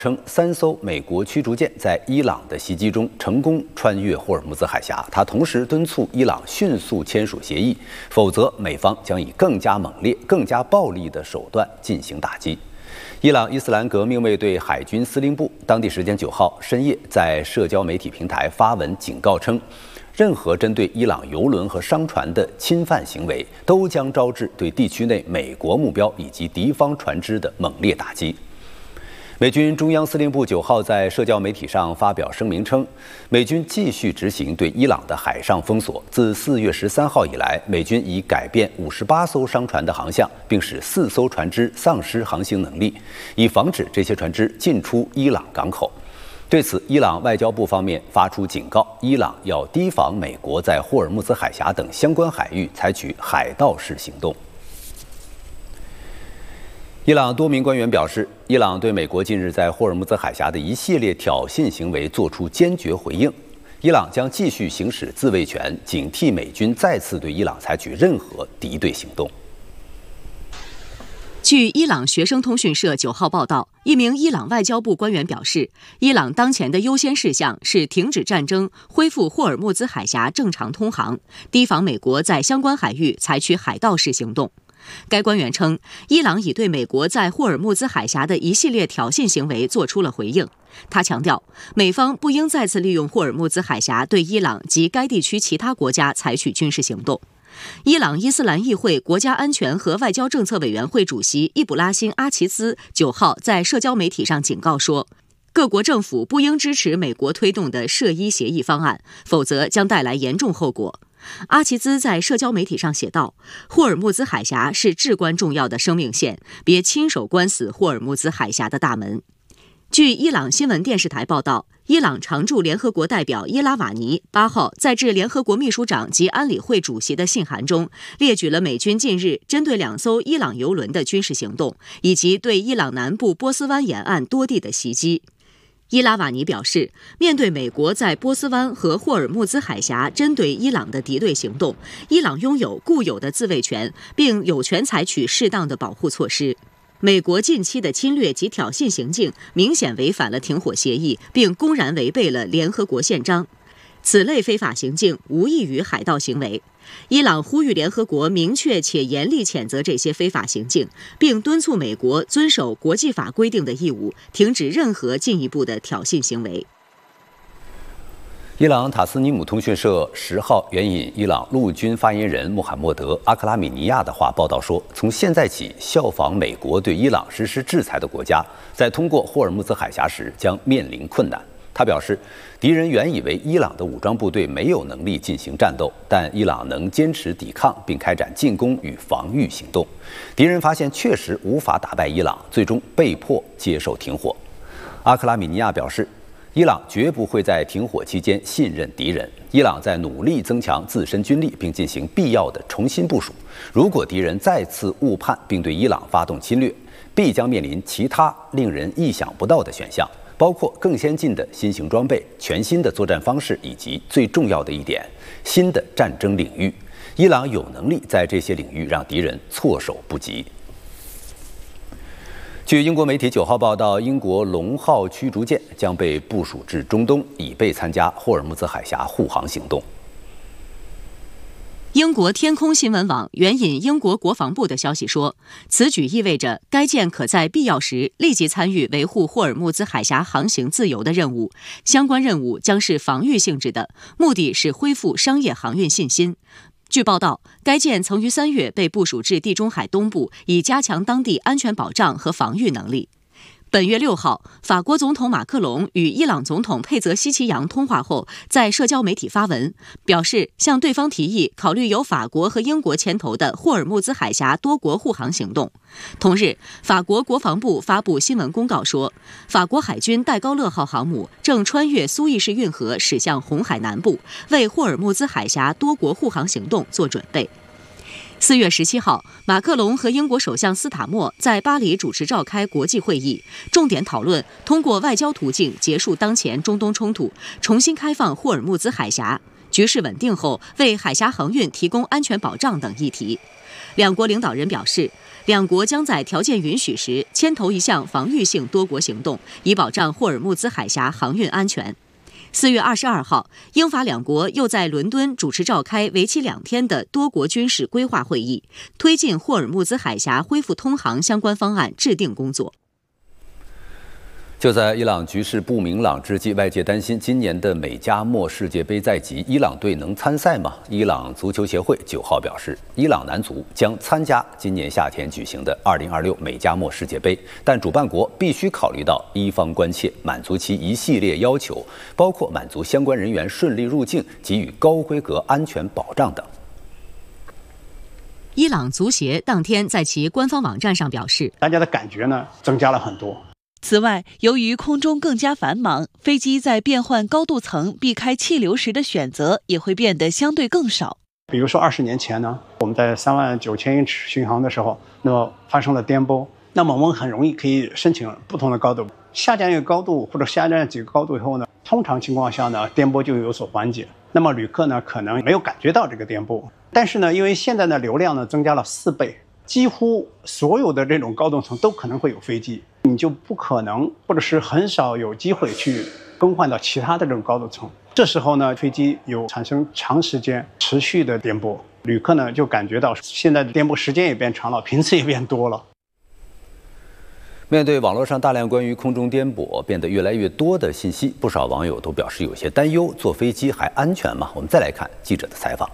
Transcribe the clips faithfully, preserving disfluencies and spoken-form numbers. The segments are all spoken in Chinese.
称三艘美国驱逐舰在伊朗的袭击中成功穿越霍尔木兹海峡。他同时敦促伊朗迅速签署协议，否则美方将以更加猛烈、更加暴力的手段进行打击。伊朗伊斯兰革命卫队海军司令部当地时间九号深夜在社交媒体平台发文警告称，任何针对伊朗油轮和商船的侵犯行为，都将招致对地区内美国目标以及敌方船只的猛烈打击。美军中央司令部九号在社交媒体上发表声明称，美军继续执行对伊朗的海上封锁。自四月十三号以来，美军已改变五十八艘商船的航向，并使四艘船只丧失航行能力，以防止这些船只进出伊朗港口。对此，伊朗外交部方面发出警告，伊朗要提防美国在霍尔木兹海峡等相关海域采取海盗式行动。伊朗多名官员表示，伊朗对美国近日在霍尔木兹海峡的一系列挑衅行为作出坚决回应。伊朗将继续行使自卫权，警惕美军再次对伊朗采取任何敌对行动。 据伊朗学生通讯社九号报道，一名伊朗外交部官员表示，伊朗当前的优先事项是停止战争，恢复霍尔木兹海峡正常通航，提防美国在相关海域采取海盗式行动。该官员称，伊朗已对美国在霍尔木兹海峡的一系列挑衅行为做出了回应。他强调，美方不应再次利用霍尔木兹海峡对伊朗及该地区其他国家采取军事行动。伊朗伊斯兰议会国家安全和外交政策委员会主席伊卜拉欣·阿齐兹九号在社交媒体上警告说，各国政府不应支持美国推动的涉伊协议方案，否则将带来严重后果。阿齐兹在社交媒体上写道，霍尔木兹海峡是至关重要的生命线，别亲手关死霍尔木兹海峡的大门。据伊朗新闻电视台报道，伊朗常驻联合国代表伊拉瓦尼八号在致联合国秘书长及安理会主席的信函中，列举了美军近日针对两艘伊朗油轮的军事行动，以及对伊朗南部波斯湾沿岸多地的袭击。伊拉瓦尼表示，面对美国在波斯湾和霍尔木兹海峡针对伊朗的敌对行动，伊朗拥有固有的自卫权，并有权采取适当的保护措施。美国近期的侵略及挑衅行径明显违反了停火协议，并公然违背了联合国宪章。此类非法行径无异于海盗行为。伊朗呼吁联合国明确且严厉谴责这些非法行径，并敦促美国遵守国际法规定的义务，停止任何进一步的挑衅行为。 伊朗塔斯尼姆通讯社十号援引伊朗陆军发言人穆罕默德·阿克拉米尼亚的话报道说，从现在起，效仿美国对伊朗实施制裁的国家，在通过霍尔木兹海峡时将面临困难。他表示，敌人原以为伊朗的武装部队没有能力进行战斗，但伊朗能坚持抵抗并开展进攻与防御行动。敌人发现确实无法打败伊朗，最终被迫接受停火。阿克拉米尼亚表示，伊朗绝不会在停火期间信任敌人。伊朗在努力增强自身军力，并进行必要的重新部署。如果敌人再次误判并对伊朗发动侵略，必将面临其他令人意想不到的选项，包括更先进的新型装备、全新的作战方式，以及最重要的一点，新的战争领域。伊朗有能力在这些领域让敌人措手不及。据英国媒体九号报道，英国龙号驱逐舰将被部署至中东，以备参加霍尔木兹海峡护航行动。 英国天空新闻网援引英国国防部的消息说，此举意味着该舰可在必要时立即参与维护霍尔木兹海峡航行自由的任务，相关任务将是防御性质的，目的是恢复商业航运信心。据报道，该舰曾于三月被部署至地中海东部，以加强当地安全保障和防御能力。本月六号，法国总统马克龙与伊朗总统佩泽西奇扬通话后，在社交媒体发文，表示向对方提议考虑由法国和英国牵头的霍尔木兹海峡多国护航行动。同日，法国国防部发布新闻公告说，法国海军戴高乐号航母正穿越苏伊士运河驶向红海南部，为霍尔木兹海峡多国护航行动做准备。四月十七号，马克龙和英国首相斯塔默在巴黎主持召开国际会议，重点讨论通过外交途径结束当前中东冲突，重新开放霍尔木兹海峡，局势稳定后为海峡航运提供安全保障等议题。 两国领导人表示，两国将在条件允许时牵头一项防御性多国行动，以保障霍尔木兹海峡航运安全。四月二十二号，英法两国又在伦敦主持召开为期两天的多国军事规划会议，推进霍尔木兹海峡恢复通航相关方案制定工作。 就在伊朗局势不明朗之际，外界担心今年的美加墨世界杯在即，伊朗队能参赛吗？伊朗足球协会九号表示，伊朗男足将参加今年夏天举行的二零二六美加墨世界杯，但主办国必须考虑到伊方关切，满足其一系列要求，包括满足相关人员顺利入境、给予高规格安全保障等。 伊朗足协当天在其官方网站上表示， 大家的感觉呢增加了很多。 此外，由于空中更加繁忙，飞机在变换高度层避开气流时的选择也会变得相对更少。 比如说二十年前呢，我们在三万九千英尺巡航的时候，那么发生了颠簸，那么我们很容易可以申请不同的高度，下降一个高度或者下降几个高度以后呢，通常情况下呢，颠簸就有所缓解。那么旅客呢可能没有感觉到这个颠簸，但是呢，因为现在的流量呢增加了四倍，几乎所有的这种高度层都可能会有飞机。你就不可能，或者是很少有机会去更换到其他的这种高度层。这时候呢，飞机有产生长时间持续的颠簸，旅客呢就感觉到现在的颠簸时间也变长了，频次也变多了。 面对网络上大量关于空中颠簸变得越来越多的信息，不少网友都表示有些担忧：坐飞机还安全吗？我们再来看记者的采访。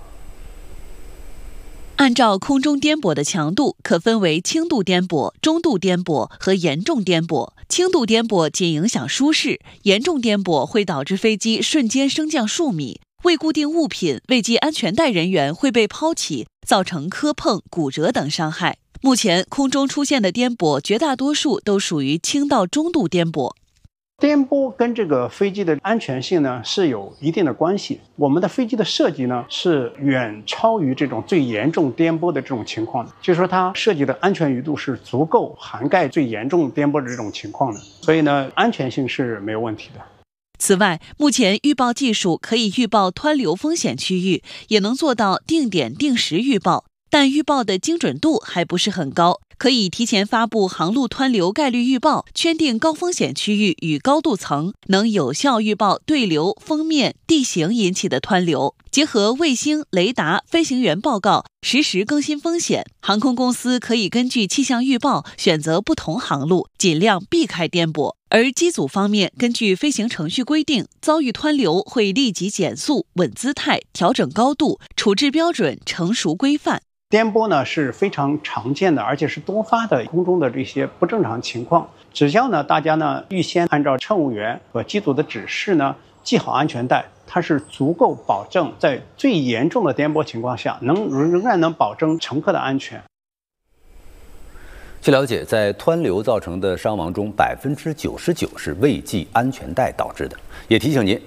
按照空中颠簸的强度，可分为轻度颠簸、中度颠簸和严重颠簸。轻度颠簸仅影响舒适，严重颠簸会导致飞机瞬间升降数米，未固定物品、未系安全带人员会被抛起，造成磕碰、骨折等伤害。目前空中出现的颠簸绝大多数都属于轻到中度颠簸。 颠簸跟这个飞机的安全性呢是有一定的关系。我们的飞机的设计呢是远超于这种最严重颠簸的这种情况的，就是说它设计的安全余度是足够涵盖最严重颠簸的这种情况的，所以呢安全性是没有问题的。 此外，目前预报技术可以预报湍流风险区域，也能做到定点定时预报，但预报的精准度还不是很高。可以提前发布航路湍流概率预报，圈定高风险区域与高度层，能有效预报对流、风面、地形引起的湍流。结合卫星、雷达、飞行员报告，实时更新风险。航空公司可以根据气象预报选择不同航路，尽量避开颠簸。而机组方面，根据飞行程序规定，遭遇湍流会立即减速、稳姿态、调整高度，处置标准成熟规范。 颠簸呢是非常常见的，而且是多发的空中的这些不正常情况。只要呢大家呢预先按照乘务员和机组的指示呢系好安全带，它是足够保证在最严重的颠簸情况下，能仍然能保证乘客的安全。 据了解，在湍流造成的伤亡中，百分之九十九是未系安全带导致的。也提醒您，